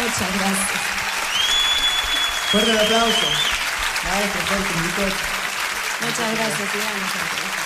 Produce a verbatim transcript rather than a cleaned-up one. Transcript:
Muchas gracias. Fuerte el aplauso. Maestro, fuerte, Muchas gracias, Iván.